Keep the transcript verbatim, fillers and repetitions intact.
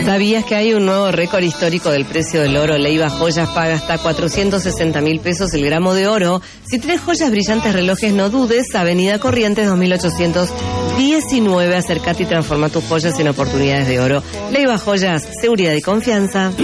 ¿Sabías que hay un nuevo récord histórico del precio del oro? Leiva Joyas paga hasta cuatrocientos sesenta mil pesos el gramo de oro. Si tenés joyas, brillantes, relojes, no dudes. Avenida Corrientes dos mil ochocientos diecinueve. Acércate y transforma tus joyas en oportunidades de oro. Leiva Joyas, seguridad y confianza.